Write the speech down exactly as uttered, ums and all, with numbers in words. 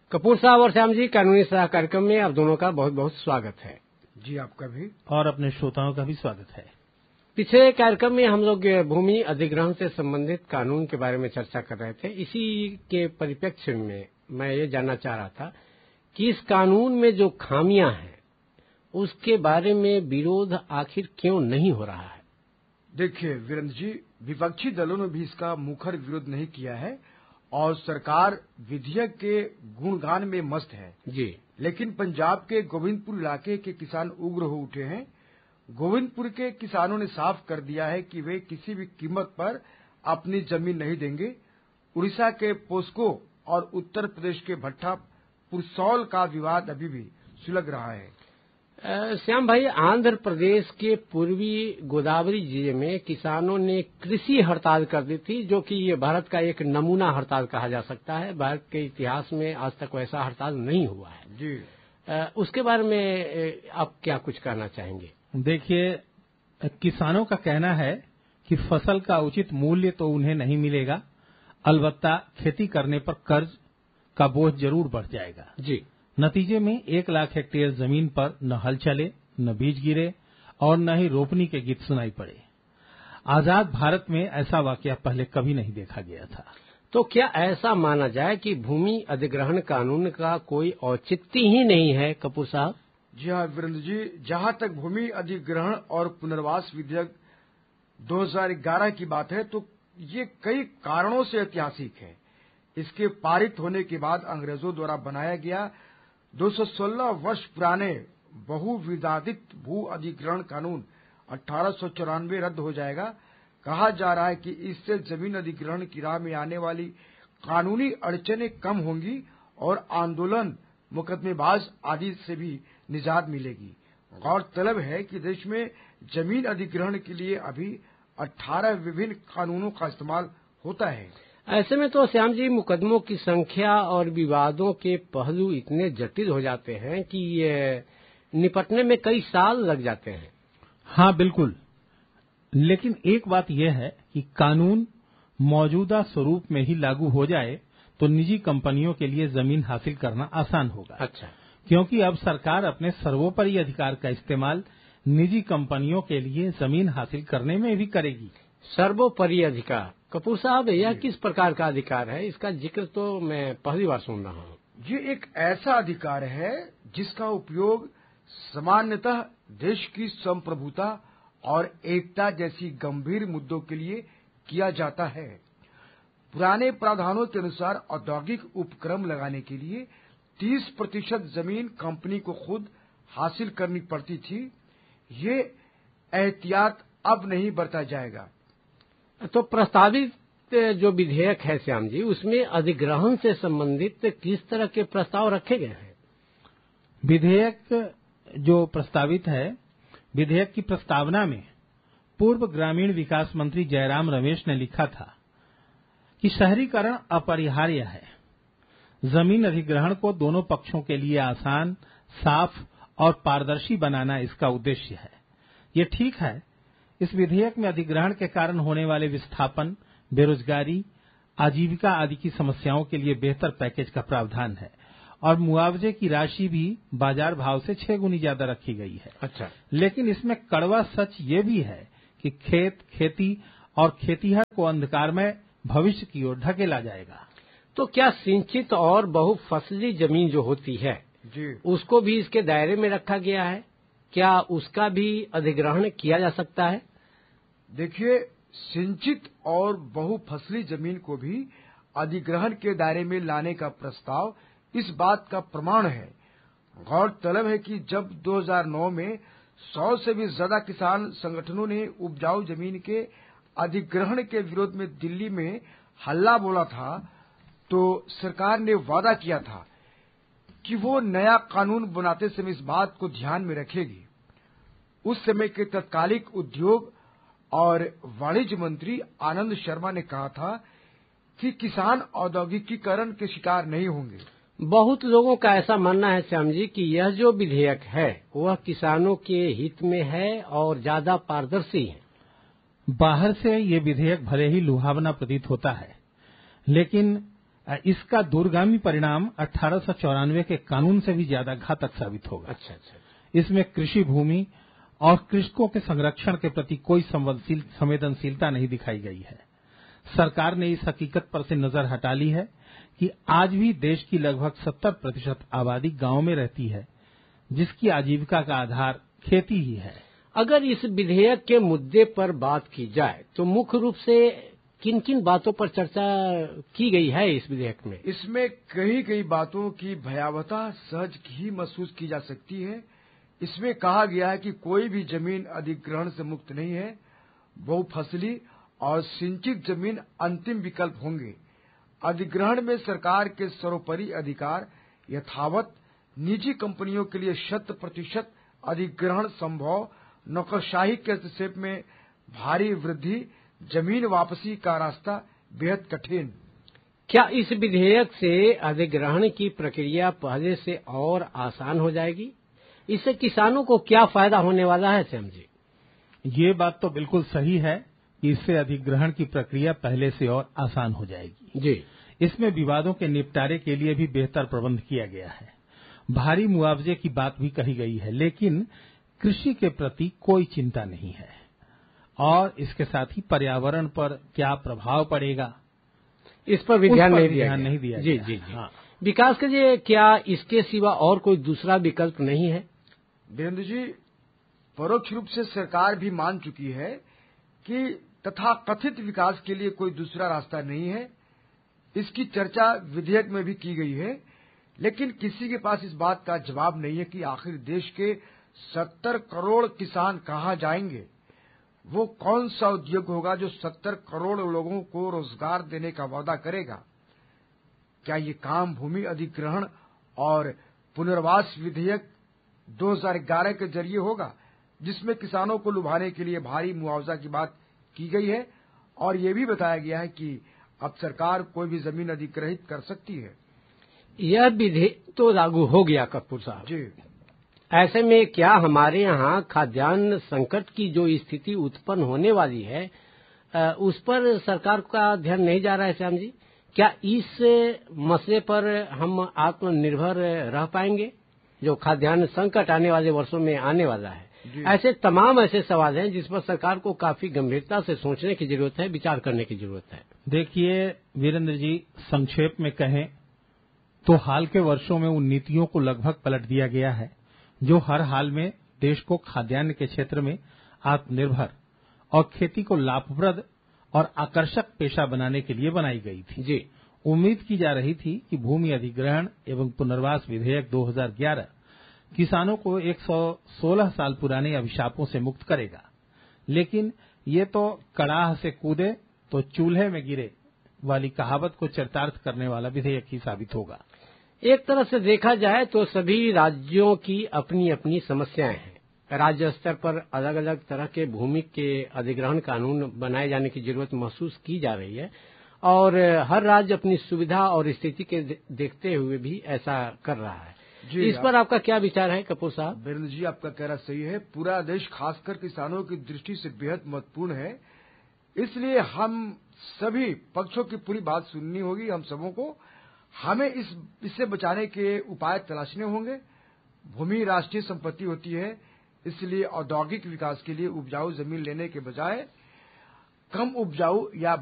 कपूर साहब और श्याम जी, कानूनी सलाह कार्यक्रम में आप दोनों का बहुत बहुत स्वागत है। जी, आपका भी और अपने श्रोताओं का भी स्वागत है। पिछले कार्यक्रम में हम लोग भूमि अधिग्रहण से संबंधित कानून के बारे में चर्चा कर रहे थे। इसी के परिप्रेक्ष्य में मैं ये जानना चाह रहा था कि इस कानून में जो खामियां हैं उसके बारे में विरोध आखिर क्यों नहीं हो रहा है। देखिए वीरेंद्र जी, विपक्षी दलों ने भी इसका मुखर विरोध नहीं किया है और सरकार विधेयक के गुणगान में मस्त है जी। लेकिन पंजाब के गोविंदपुर इलाके के किसान उग्र हो उठे हैं। गोविंदपुर के किसानों ने साफ कर दिया है कि वे किसी भी कीमत पर अपनी जमीन नहीं देंगे। उड़ीसा के पोस्को और उत्तर प्रदेश के भट्टा पुरसौल का विवाद अभी भी सुलग रहा है। श्याम भाई, आंध्र प्रदेश के पूर्वी गोदावरी जिले में किसानों ने कृषि हड़ताल कर दी थी, जो कि ये भारत का एक नमूना हड़ताल कहा जा सकता है। भारत के इतिहास में आज तक वैसा हड़ताल नहीं हुआ है जी। उसके बारे में आप क्या कुछ कहना चाहेंगे? देखिए, किसानों का कहना है कि फसल का उचित मूल्य तो उन्हें नहीं मिलेगा, अलबत्ता खेती करने पर कर्ज का बोझ जरूर बढ़ जाएगा जी। नतीजे में एक लाख हेक्टेयर जमीन पर न हल चले, न बीज गिरे और न ही रोपनी के गीत सुनाई पड़े। आजाद भारत में ऐसा वाकया पहले कभी नहीं देखा गया था। तो क्या ऐसा माना जाए कि भूमि अधिग्रहण कानून का कोई औचित्य ही नहीं है कपूर साहब? जी हाँ वीरेंद्र जी, जहां तक भूमि अधिग्रहण और पुनर्वास विधेयक दो हज़ार ग्यारह की बात है तो ये कई कारणों से ऐतिहासिक है। इसके पारित होने के बाद अंग्रेजों द्वारा बनाया गया दो सौ सोलह वर्ष पुराने बहुविवादित भू अधिग्रहण कानून अठारह सौ चौरानवे रद्द हो जाएगा। कहा जा रहा है कि इससे जमीन अधिग्रहण की राह में आने वाली कानूनी अड़चनें कम होंगी और आंदोलन, मुकदमेबाज आदि से भी निजात मिलेगी। गौरतलब है कि देश में जमीन अधिग्रहण के लिए अभी अठारह विभिन्न कानूनों का इस्तेमाल होता है। ऐसे में तो श्याम जी, मुकदमों की संख्या और विवादों के पहलू इतने जटिल हो जाते हैं कि ये निपटने में कई साल लग जाते हैं। हाँ बिल्कुल, लेकिन एक बात यह है कि कानून मौजूदा स्वरूप में ही लागू हो जाए तो निजी कंपनियों के लिए जमीन हासिल करना आसान होगा। अच्छा, क्योंकि अब सरकार अपने सर्वोपरि अधिकार का इस्तेमाल निजी कंपनियों के लिए जमीन हासिल करने में भी करेगी। सर्वोपरि अधिकार, कपूर साहब, यह किस प्रकार का अधिकार है? इसका जिक्र तो मैं पहली बार सुन रहा हूँ। ये एक ऐसा अधिकार है जिसका उपयोग सामान्यतः देश की संप्रभुता और एकता जैसी गंभीर मुद्दों के लिए किया जाता है। पुराने प्रावधानों के अनुसार औद्योगिक उपक्रम लगाने के लिए तीस प्रतिशत जमीन कंपनी को खुद हासिल करनी पड़ती थी। ये एहतियात अब नहीं बरता जाएगा। तो प्रस्तावित जो विधेयक है श्याम जी, उसमें अधिग्रहण से संबंधित किस तरह के प्रस्ताव रखे गए हैं? विधेयक जो प्रस्तावित है, विधेयक की प्रस्तावना में पूर्व ग्रामीण विकास मंत्री जयराम रमेश ने लिखा था कि शहरीकरण अपरिहार्य है। जमीन अधिग्रहण को दोनों पक्षों के लिए आसान, साफ और पारदर्शी बनाना इसका उद्देश्य है। ये ठीक है, इस विधेयक में अधिग्रहण के कारण होने वाले विस्थापन, बेरोजगारी, आजीविका आदि की समस्याओं के लिए बेहतर पैकेज का प्रावधान है और मुआवजे की राशि भी बाजार भाव से छह गुनी ज्यादा रखी गई है। अच्छा, लेकिन इसमें कड़वा सच ये भी है कि खेत, खेती और खेतीहर को अंधकारमय भविष्य की ओर ढकेला जाएगा। तो क्या सिंचित और बहुफसली जमीन जो होती है जी, उसको भी इसके दायरे में रखा गया है? क्या उसका भी अधिग्रहण किया जा सकता है? देखिए, सिंचित और बहुफसली जमीन को भी अधिग्रहण के दायरे में लाने का प्रस्ताव इस बात का प्रमाण है। गौरतलब है कि जब दो हज़ार नौ में सौ से भी ज्यादा किसान संगठनों ने उपजाऊ जमीन के अधिग्रहण के विरोध में दिल्ली में हल्ला बोला था, तो सरकार ने वादा किया था कि वो नया कानून बनाते समय इस बात को ध्यान में रखेगी। उस समय के तत्कालिक उद्योग और वाणिज्य मंत्री आनंद शर्मा ने कहा था कि किसान औद्योगिकीकरण के शिकार नहीं होंगे। बहुत लोगों का ऐसा मानना है श्याम जी कि यह जो विधेयक है वह किसानों के हित में है और ज्यादा पारदर्शी है। बाहर से ये विधेयक भले ही लुभावना प्रतीत होता है, लेकिन इसका दूरगामी परिणाम अठारह सौ चौरानवे के कानून से भी ज्यादा घातक साबित होगा। अच्छा अच्छा। इसमें कृषि भूमि और कृषकों के संरक्षण के प्रति कोई संवेदनशीलता नहीं दिखाई गई है। सरकार ने इस हकीकत पर से नजर हटा ली है कि आज भी देश की लगभग सत्तर प्रतिशत आबादी गांव में रहती है, जिसकी आजीविका का आधार खेती ही है। अगर इस विधेयक के मुद्दे पर बात की जाए तो मुख्य रूप से किन किन बातों पर चर्चा की गई है इस विधेयक में? इसमें कई कई बातों की भयावहता सहज ही महसूस की जा सकती है। इसमें कहा गया है कि कोई भी जमीन अधिग्रहण से मुक्त नहीं है। बहुफसली और सिंचित जमीन अंतिम विकल्प होंगे। अधिग्रहण में सरकार के सर्वोपरि अधिकार यथावत, निजी कंपनियों के लिए शत प्रतिशत अधिग्रहण संभव, नौकरशाही के हस्तक्षेप में भारी वृद्धि, जमीन वापसी का रास्ता बेहद कठिन। क्या इस विधेयक से अधिग्रहण की प्रक्रिया पहले से और आसान हो जाएगी? इससे किसानों को क्या फायदा होने वाला है श्याम जी? ये बात तो बिल्कुल सही है कि इससे अधिग्रहण की प्रक्रिया पहले से और आसान हो जाएगी जी। इसमें विवादों के निपटारे के लिए भी बेहतर प्रबंध किया गया है। भारी मुआवजे की बात भी कही गई है, लेकिन कृषि के प्रति कोई चिंता नहीं है। और इसके साथ ही पर्यावरण पर क्या प्रभाव पड़ेगा, इस पर भी ध्यान नहीं दिया नहीं दिया जी जी जी। हाँ। विकास के लिए क्या इसके सिवा और कोई दूसरा विकल्प नहीं है? वीरेंद्र जी, परोक्ष रूप से सरकार भी मान चुकी है कि तथा कथित विकास के लिए कोई दूसरा रास्ता नहीं है। इसकी चर्चा विधेयक में भी की गई है, लेकिन किसी के पास इस बात का जवाब नहीं है कि आखिर देश के सत्तर करोड़ किसान कहां जाएंगे। वो कौन सा उद्योग होगा जो सत्तर करोड़ लोगों को रोजगार देने का वादा करेगा? क्या ये काम भूमि अधिग्रहण और पुनर्वास विधेयक दो हज़ार ग्यारह के जरिए होगा, जिसमें किसानों को लुभाने के लिए भारी मुआवजा की बात की गई है और ये भी बताया गया है कि अब सरकार कोई भी जमीन अधिग्रहित कर सकती है। यह विधेयक तो लागू हो गया कपूर साहब जी। ऐसे में क्या हमारे यहाँ खाद्यान्न संकट की जो स्थिति उत्पन्न होने वाली है उस पर सरकार का ध्यान नहीं जा रहा है श्याम जी? क्या इस मसले पर हम आत्मनिर्भर रह पाएंगे जो खाद्यान्न संकट आने वाले वर्षों में आने वाला है? ऐसे तमाम ऐसे सवाल हैं जिस पर सरकार को काफी गंभीरता से सोचने की जरूरत है, विचार करने की जरूरत है। देखिए वीरेंद्र जी, संक्षेप में कहें तो हाल के वर्षों में उन नीतियों को लगभग पलट दिया गया है जो हर हाल में देश को खाद्यान्न के क्षेत्र में आत्मनिर्भर और खेती को लाभप्रद और आकर्षक पेशा बनाने के लिए बनाई गई थी। जी। उम्मीद की जा रही थी कि भूमि अधिग्रहण एवं पुनर्वास विधेयक दो हज़ार ग्यारह किसानों को एक सौ सोलह साल पुराने अभिशापों से मुक्त करेगा, लेकिन ये तो कड़ाह से कूदे तो चूल्हे में गिरे वाली कहावत को चरितार्थ करने वाला विधेयक ही साबित होगा। एक तरह से देखा जाए तो सभी राज्यों की अपनी अपनी समस्याएं हैं। राज्य स्तर पर अलग अलग तरह के भूमि के अधिग्रहण कानून बनाए जाने की जरूरत महसूस की जा रही है और हर राज्य अपनी सुविधा और स्थिति के देखते हुए भी ऐसा कर रहा है। इस पर आपका क्या विचार है कपूर साहब? वीरेंद्र जी, आपका कहना सही है। पूरा देश खासकर किसानों की दृष्टि से बेहद महत्वपूर्ण है, इसलिए हम सभी पक्षों की पूरी बात सुननी होगी। हम सबों को हमें इस इससे बचाने के उपाय तलाशने होंगे। भूमि राष्ट्रीय संपत्ति होती है, इसलिए औद्योगिक विकास के लिए उपजाऊ जमीन लेने के बजाय कम उपजाऊ या